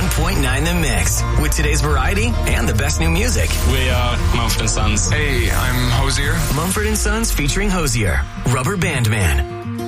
91.9 The Mix with today's variety and the best new music. We are Mumford & Sons. Hey, I'm Hosier. Mumford & Sons featuring Hosier, Rubber Band Man.